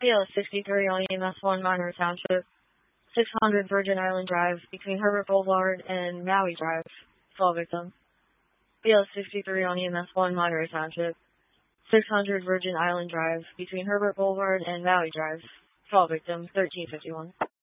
BLS 63 on EMS 1 Monroe Township, 600 Virgin Island Drive between Herbert Boulevard and Maui Drive. Fall victim. BLS 63 on EMS 1 Monroe Township, 600 Virgin Island Drive between Herbert Boulevard and Maui Drive. Fall victim 1351.